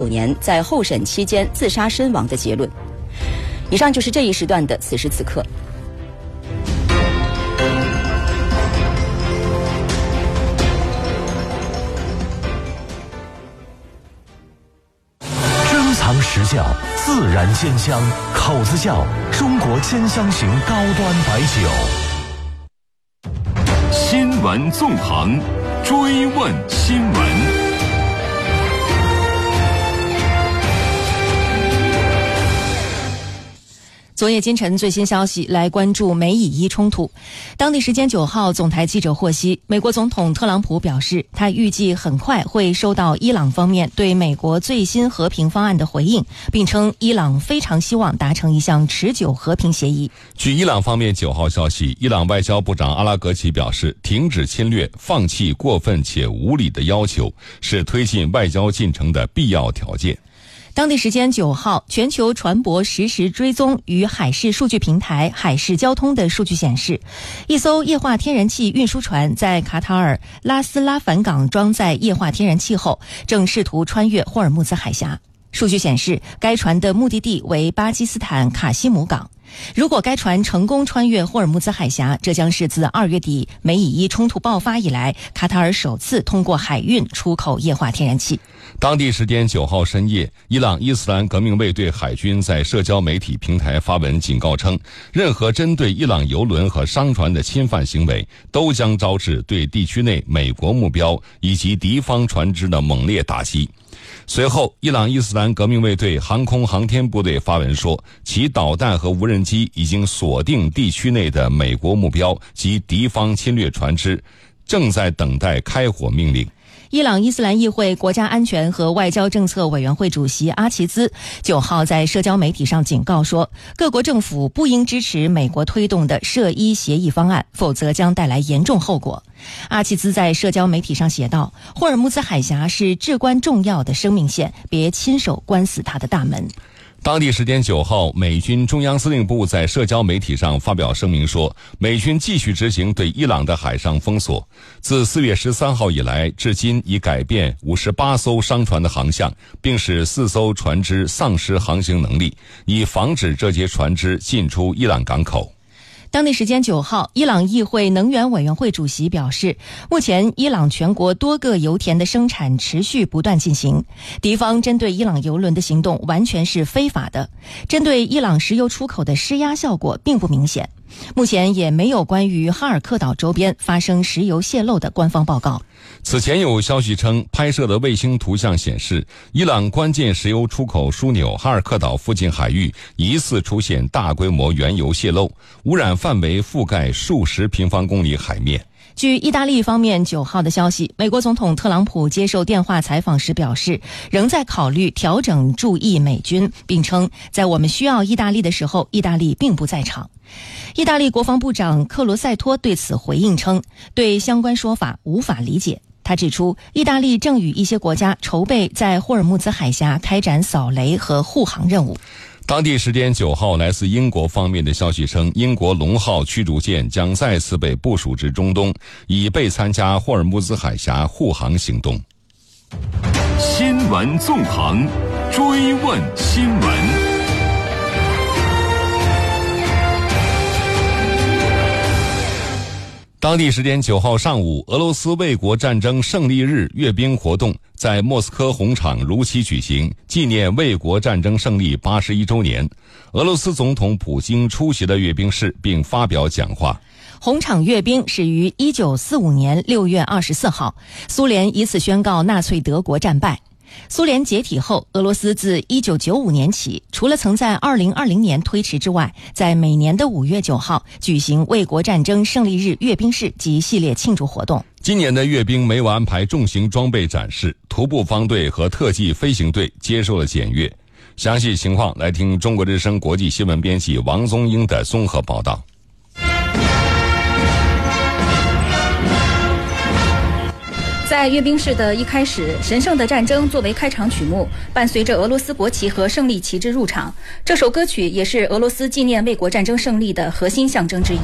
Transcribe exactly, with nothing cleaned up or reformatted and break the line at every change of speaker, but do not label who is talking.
九年在候审期间自杀身亡的结论。以上就是这一时段的此时此刻。
珍藏实窖，自然鲜香，口子窖，中国鲜香型高端白酒。
新闻纵横，追问新闻。
昨夜今晨最新消息，来关注美以伊冲突。当地时间九号，总台记者获悉，美国总统特朗普表示，他预计很快会收到伊朗方面对美国最新和平方案的回应，并称伊朗非常希望达成一项持久和平协议。
据伊朗方面九号消息，伊朗外交部长阿拉格齐表示，停止侵略、放弃过分且无理的要求，是推进外交进程的必要条件。
当地时间九号，全球船舶实时追踪与海事数据平台海事交通的数据显示，一艘液化天然气运输船在卡塔尔拉斯拉凡港装载液化天然气后，正试图穿越霍尔木兹海峡。数据显示，该船的目的地为巴基斯坦卡西姆港。如果该船成功穿越霍尔木兹海峡，这将是自二月底美以伊冲突爆发以来，卡塔尔首次通过海运出口液化天然气。
当地时间九号深夜，伊朗伊斯兰革命卫队海军在社交媒体平台发文警告称，任何针对伊朗油轮和商船的侵犯行为都将招致对地区内美国目标以及敌方船只的猛烈打击。随后，伊朗伊斯兰革命卫队航空航天部队发文说，其导弹和无人机已经锁定地区内的美国目标及敌方侵略船只，正在等待开火命令。
伊朗伊斯兰议会国家安全和外交政策委员会主席阿齐兹九号在社交媒体上警告说，各国政府不应支持美国推动的涉伊协议方案，否则将带来严重后果。阿齐兹在社交媒体上写道，霍尔木兹海峡是至关重要的生命线，别亲手关死它的大门。
当地时间九号，美军中央司令部在社交媒体上发表声明说，美军继续执行对伊朗的海上封锁。自四月十三号以来，至今已改变五十八艘商船的航向，并使四艘船只丧失航行能力，以防止这些船只进出伊朗港口。
当地时间九号，伊朗议会能源委员会主席表示，目前伊朗全国多个油田的生产持续不断进行，敌方针对伊朗油轮的行动完全是非法的，针对伊朗石油出口的施压效果并不明显。目前也没有关于哈尔克岛周边发生石油泄漏的官方报告。
此前有消息称，拍摄的卫星图像显示，伊朗关键石油出口枢纽哈尔克岛附近海域疑似出现大规模原油泄漏，污染范围覆盖数十平方公里海面。
据意大利方面九号的消息，美国总统特朗普接受电话采访时表示，仍在考虑调整驻意美军，并称在我们需要意大利的时候，意大利并不在场。意大利国防部长克罗塞托对此回应称，对相关说法无法理解。他指出，意大利正与一些国家筹备在霍尔木兹海峡开展扫雷和护航任务。
当地时间九号，来自英国方面的消息称，英国龙号驱逐舰将再次被部署至中东，以备参加霍尔木兹海峡护航行动。
新闻纵横，追问新闻。
当地时间九号上午，俄罗斯卫国战争胜利日阅兵活动在莫斯科红场如期举行，纪念卫国战争胜利八十一周年。俄罗斯总统普京出席了阅兵式，并发表讲话。
红场阅兵始于一九四五年六月二十四号，苏联以此宣告纳粹德国战败。苏联解体后，俄罗斯自一九九五年起，除了曾在二零二零年推迟之外，在每年的五月九号举行卫国战争胜利日阅兵式及系列庆祝活动。
今年的阅兵没有安排重型装备展示，徒步方队和特技飞行队接受了检阅。详细情况来听中国之声国际新闻编辑王宗英的综合报道。
在阅兵式的一开始，神圣的战争作为开场曲目，伴随着俄罗斯国旗和胜利旗帜入场。这首歌曲也是俄罗斯纪念卫国战争胜利的核心象征之一。